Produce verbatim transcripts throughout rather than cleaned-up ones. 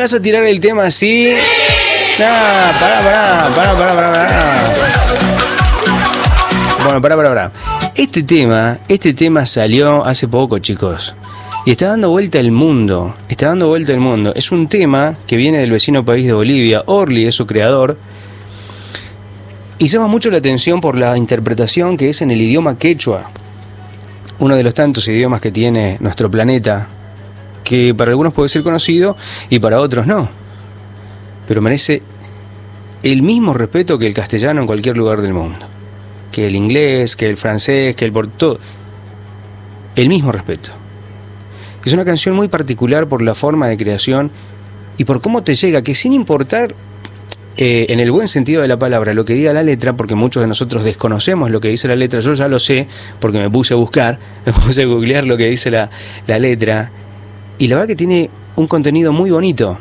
me vas a tirar el tema así? Nah, pará, pará, pará, pará, pará, pará. Bueno, pará, pará, pará. Este tema, este tema salió hace poco, chicos. Y está dando vuelta el mundo. Está dando vuelta el mundo. Es un tema que viene del vecino país de Bolivia. Orly es su creador. Y llama mucho la atención por la interpretación que es en el idioma quechua. Uno de los tantos idiomas que tiene nuestro planeta. Que para algunos puede ser conocido y para otros no. Pero merece el mismo respeto que el castellano en cualquier lugar del mundo. Que el inglés, que el francés, que el portugués. El mismo respeto. Es una canción muy particular por la forma de creación y por cómo te llega, que sin importar, eh, en el buen sentido de la palabra, lo que diga la letra, porque muchos de nosotros desconocemos lo que dice la letra, yo ya lo sé, porque me puse a buscar, me puse a googlear lo que dice la, la letra, y la verdad que tiene un contenido muy bonito.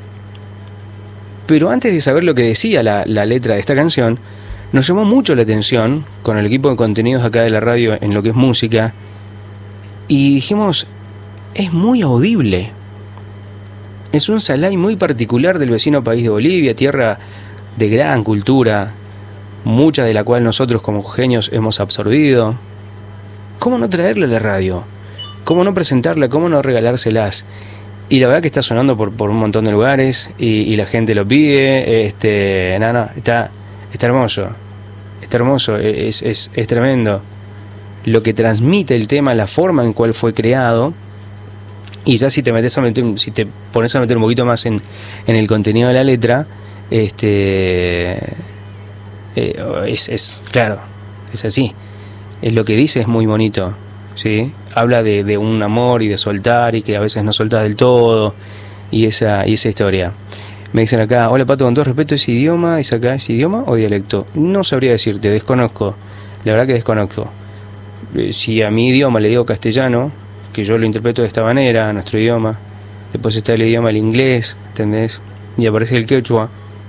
Pero antes de saber lo que decía la, la letra de esta canción, nos llamó mucho la atención con el equipo de contenidos acá de la radio en lo que es música y dijimos, es muy audible. Es un salay muy particular del vecino país de Bolivia, tierra de gran cultura, mucha de la cual nosotros como genios hemos absorbido. ¿Cómo no traerla a la radio? ¿Cómo no presentarla? ¿Cómo no regalárselas? Y la verdad que está sonando por, por un montón de lugares y, y la gente lo pide. Este, no, no, está, está hermoso. Está hermoso, es, es, es tremendo lo que transmite el tema, la forma en cual fue creado. Y ya si te metes a meter, si te pones a meter un poquito más en, en el contenido de la letra, este eh, es, es claro, es así. Es lo que dice, es muy bonito, ¿sí? Habla de, de un amor y de soltar y que a veces no soltás del todo y esa, y esa historia. Me dicen acá, hola Pato, con todo respeto, ¿es idioma? ¿Es acá? ¿Es idioma o dialecto? No sabría decirte, desconozco. La verdad que desconozco. Si a mi idioma le digo castellano, que yo lo interpreto de esta manera, a nuestro idioma. Después está el idioma, el inglés, ¿entendés? Y aparece el quechua.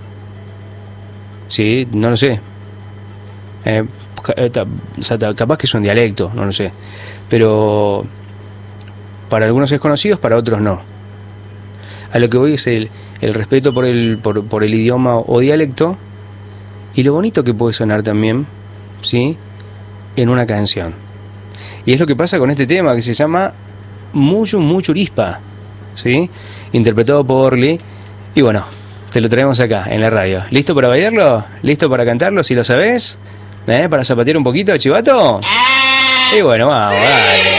Sí, no lo sé. Eh, o sea, capaz que es un dialecto, no lo sé. Pero para algunos es conocido, para otros no. A lo que voy es el... el respeto por el, por, por el idioma o dialecto y lo bonito que puede sonar también, ¿sí? En una canción. Y es lo que pasa con este tema que se llama Muyu Muchurispa, ¿sí? Interpretado por Orly. Y bueno, te lo traemos acá en la radio. ¿Listo para bailarlo? ¿Listo para cantarlo si lo sabés? ¿Eh? ¿Para zapatear un poquito, chivato? Y bueno, vamos, dale.